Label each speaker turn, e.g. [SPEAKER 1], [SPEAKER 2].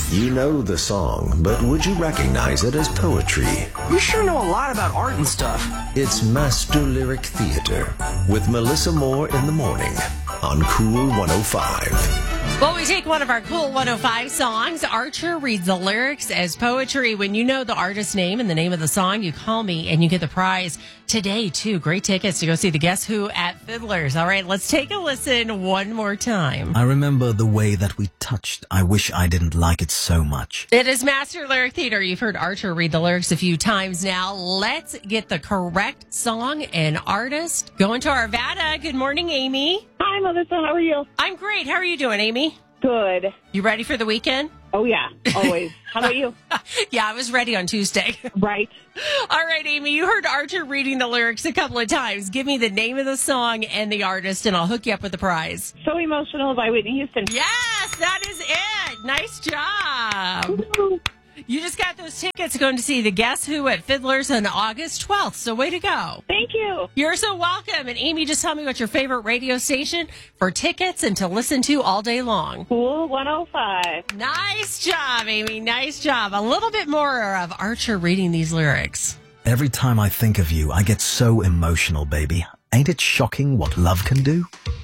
[SPEAKER 1] You know the song, but would you recognize it as poetry?
[SPEAKER 2] You sure know a lot about art and stuff.
[SPEAKER 1] It's Master Lyric Theater with Melissa Moore in the morning on Cool 105.
[SPEAKER 3] Well, we take one of our Cool 105 songs. Archer reads the lyrics as poetry. When you know the artist's name and the name of the song, you call me and you get the prize today, too. Great tickets to go see the Guess Who at Fiddler's. All right, let's take a listen one more time.
[SPEAKER 4] I remember the way that we touched. I wish I didn't like it so much.
[SPEAKER 3] It is Master Lyric Theater. You've heard Archer read the lyrics a few times now. Let's get the correct song and artist. Going to Arvada. Good morning, Amy.
[SPEAKER 5] Hi, Melissa. How are you?
[SPEAKER 3] I'm great. How are you doing, Amy?
[SPEAKER 5] Good.
[SPEAKER 3] You ready for the weekend?
[SPEAKER 5] Oh, yeah. Always. How about you?
[SPEAKER 3] Yeah, I was ready on Tuesday.
[SPEAKER 5] Right.
[SPEAKER 3] All right, Amy, you heard Archer reading the lyrics a couple of times. Give me the name of the song and the artist, and I'll hook you up with the prize.
[SPEAKER 5] So Emotional by Whitney Houston.
[SPEAKER 3] Yes, that is it. Nice job.
[SPEAKER 5] Woo-hoo.
[SPEAKER 3] You just got those tickets going to see the Guess Who at Fiddler's on August 12th, so way to go.
[SPEAKER 5] Thank you.
[SPEAKER 3] You're so welcome. And Amy, just tell me what's your favorite radio station for tickets and to listen to all day long.
[SPEAKER 5] Cool 105.
[SPEAKER 3] Nice job, Amy. Nice job. A little bit more of Archer reading these lyrics.
[SPEAKER 4] Every time I think of you, I get so emotional, baby. Ain't it shocking what love can do?